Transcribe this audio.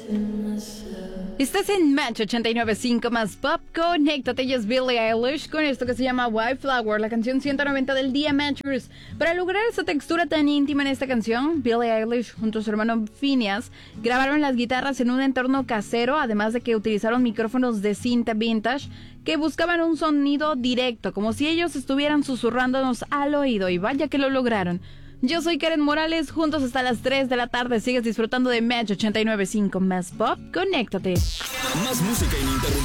Estás en Match 89.5 más Pop. Conéctate, ella es Billie Eilish con esto que se llama Wildflower, la canción 190 del día Matchers. Para lograr esa textura tan íntima en esta canción, Billie Eilish junto a su hermano Phineas grabaron las guitarras en un entorno casero, además de que utilizaron micrófonos de cinta vintage que buscaban un sonido directo, como si ellos estuvieran susurrándonos al oído, y vaya que lo lograron. Yo soy Karen Morales, juntos hasta las 3 de la tarde. Sigues disfrutando de Match 89.5 más Pop. Conéctate. Más música ininterrumpida.